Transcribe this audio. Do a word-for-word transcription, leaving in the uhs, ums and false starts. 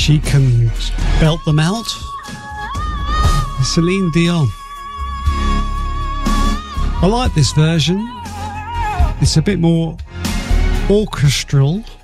She can belt them out. Celine Dion. I like this version. It's a bit more orchestral.